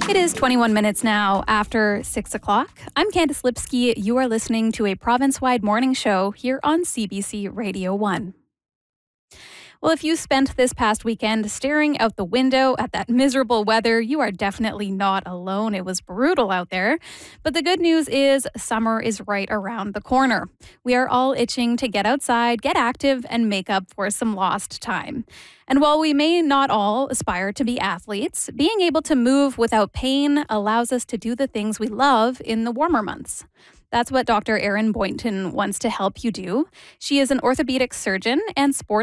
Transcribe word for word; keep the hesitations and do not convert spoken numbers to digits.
It is twenty-one minutes now after six o'clock. I'm Candice Lipsky. You are listening to a province-wide morning show here on C B C Radio one. Well, if you spent this past weekend staring out the window at that miserable weather, you are definitely not alone. It was brutal out there. But the good news is summer is right around the corner. We are all itching to get outside, get active, and make up for some lost time. And while we may not all aspire to be athletes, being able to move without pain allows us to do the things we love in the warmer months. That's what Doctor Erin Boynton wants to help you do. She is an orthopedic surgeon and sports